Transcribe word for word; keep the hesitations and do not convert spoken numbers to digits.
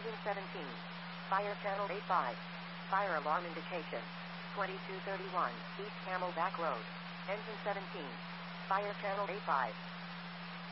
Engine seventeen. Fire channel eighty-five. Fire alarm indication. twenty-two thirty-one, East Camelback Road. Engine seventeen. Fire channel eighty-five.